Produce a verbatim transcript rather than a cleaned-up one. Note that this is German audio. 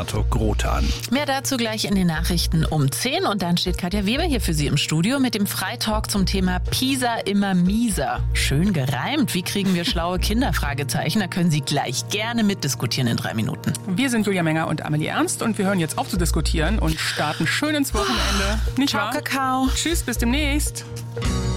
Senator Grote an. Mehr dazu gleich in den Nachrichten um zehn. Und dann steht Katja Weber hier für Sie im Studio mit dem Freitalk zum Thema Pisa immer mieser. Schön gereimt. Wie kriegen wir schlaue Kinder? Fragezeichen. Da können Sie gleich gerne mitdiskutieren in drei Minuten. Wir sind Julia Menger und Amelie Ernst und wir hören jetzt auf zu diskutieren und starten schön ins Wochenende. Nicht Ciao, wahr? Kakao. Tschüss, bis demnächst.